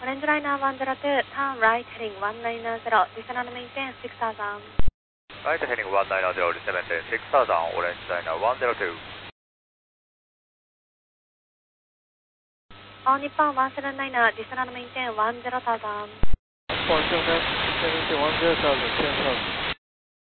Orange Liner 102, turn right heading 190, descend and maintain 6000. Right heading 190, descend and maintain 6000, Orange Liner 102. All Nippon 179, descend and maintain 10,000. 179, descend and maintain 10,000, 10,000.